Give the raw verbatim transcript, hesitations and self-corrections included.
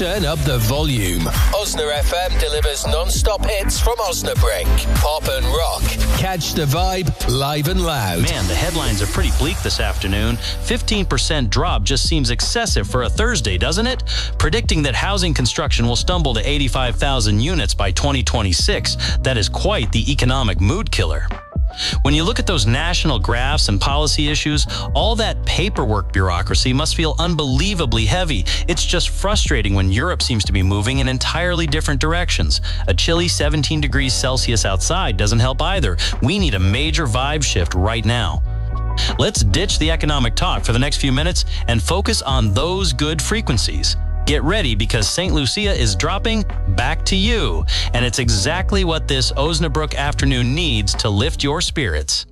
Turn up the volume. Osna F M delivers non-stop hits from Osnabrück. Pop and rock. Catch the vibe live and loud. Man, the headlines are pretty bleak this afternoon. fifteen percent drop just seems excessive for a Thursday, doesn't it? Predicting that housing construction will stumble to eighty-five thousand units by twenty twenty-six. That is quite the economic mood killer. When you look at those national graphs and policy issues, all that paperwork bureaucracy must feel unbelievably heavy. It's just frustrating when Europe seems to be moving in entirely different directions. A chilly seventeen degrees Celsius outside doesn't help either. We need a major vibe shift right now. Let's ditch the economic talk for the next few minutes and focus on those good frequencies. Get ready, because Saint Lucia is dropping back to you, and it's exactly what this Osnabrück afternoon needs to lift your spirits.